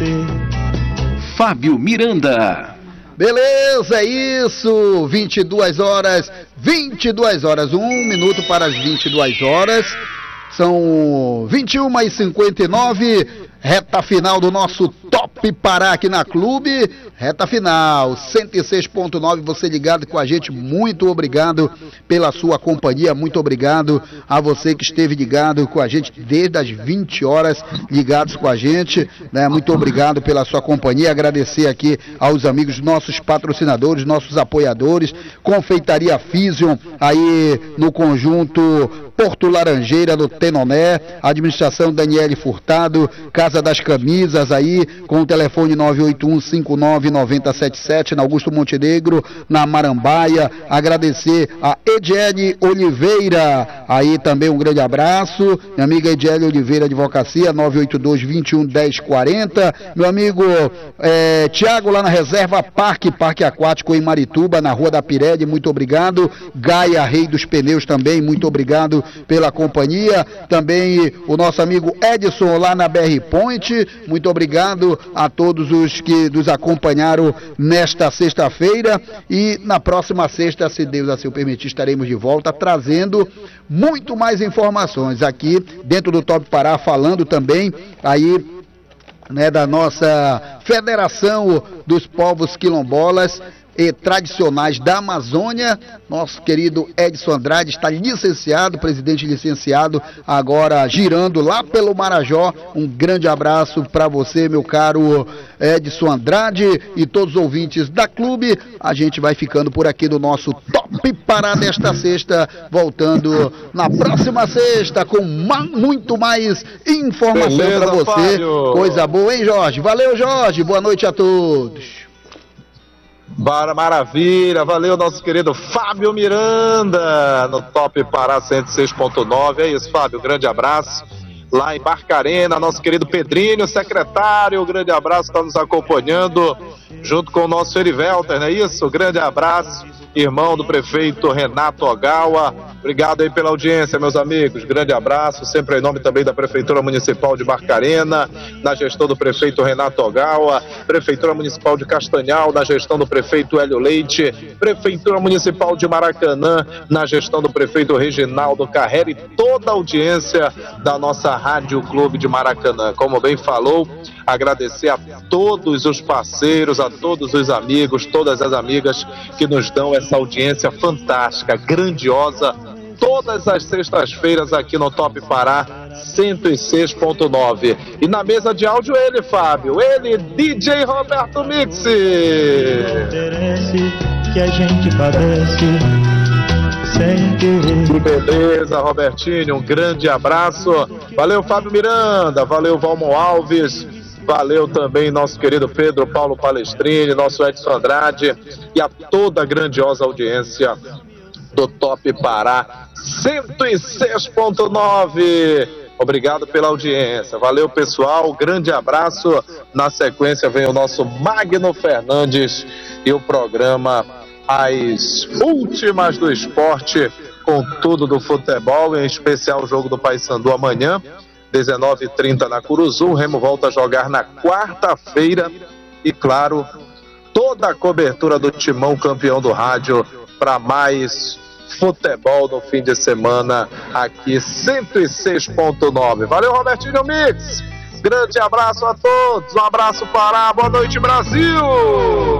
Fábio Miranda. Beleza, é isso, 22 horas, 1 minuto para as 22 horas, são 21h59, reta final do nosso Top Pará aqui na Clube, reta final, 106.9, você ligado com a gente, muito obrigado pela sua companhia, muito obrigado a você que esteve ligado com a gente desde as 20 horas, ligados com a gente, né? Muito obrigado pela sua companhia, agradecer aqui aos amigos, nossos patrocinadores, nossos apoiadores, Confeitaria Físion, aí no conjunto Porto Laranjeira do Tenoné, administração Daniele Furtado, Casa das Camisas aí, com o telefone 981599077, na Augusto Montenegro, na Marambaia, agradecer a Ediele Oliveira, aí também um grande abraço, minha amiga Ediele Oliveira Advocacia, 982-21-1040, meu amigo Tiago lá na Reserva Parque Aquático em Marituba, na Rua da Pirelli, muito obrigado, Gaia Rei dos Pneus também, muito obrigado pela companhia, também o nosso amigo Edson lá na BR Point, muito obrigado a todos os que nos acompanharam nesta sexta-feira, e na próxima sexta, se Deus assim o permitir, estaremos de volta trazendo muito mais informações aqui dentro do Top Pará, falando também aí, né, da nossa Federação dos Povos Quilombolas e Tradicionais da Amazônia. Nosso querido Edson Andrade está licenciado, presidente licenciado, agora girando lá pelo Marajó. Um grande abraço para você, meu caro Edson Andrade, e todos os ouvintes da Clube. A gente vai ficando por aqui do nosso Top Pará desta sexta, voltando na próxima sexta com muito mais informação para você. Fábio. Coisa boa, hein, Jorge? Valeu, Jorge, boa noite a todos. Maravilha, valeu nosso querido Fábio Miranda no Top Pará 106.9, é isso, Fábio, grande abraço. Lá em Barcarena, nosso querido Pedrinho, secretário, grande abraço, está nos acompanhando junto com o nosso Erivelter, não é isso? Grande abraço, irmão do prefeito Renato Ogawa, obrigado aí pela audiência, meus amigos, grande abraço, sempre em nome também da Prefeitura Municipal de Barcarena, na gestão do prefeito Renato Ogawa, Prefeitura Municipal de Castanhal, na gestão do prefeito Hélio Leite, Prefeitura Municipal de Maracanã, na gestão do prefeito Reginaldo Carrera, e toda a audiência da nossa Rádio Clube de Maracanã. Como bem falou, agradecer a todos os parceiros, a todos os amigos, todas as amigas que nos dão essa audiência fantástica, grandiosa, todas as sextas-feiras aqui no Top Pará 106.9. E na mesa de áudio ele, Fábio, ele, DJ Roberto Mix. Que a gente padece sem querer. Que beleza, Robertinho, um grande abraço. Valeu, Fábio Miranda, valeu, Valmon Alves, valeu também nosso querido Pedro Paulo Palestrini, nosso Edson Andrade e a toda a grandiosa audiência do Top Pará 106.9. Obrigado pela audiência, valeu pessoal, grande abraço. Na sequência vem o nosso Magno Fernandes e o programa As Últimas do Esporte, com tudo do futebol, em especial o jogo do Paysandu amanhã, 19h30 na Curuzu. O Remo volta a jogar na quarta-feira e, claro, toda a cobertura do Timão, campeão do rádio, para mais futebol no fim de semana aqui 106.9. Valeu, Robertinho Mix, grande abraço a todos, um abraço Pará, boa noite Brasil.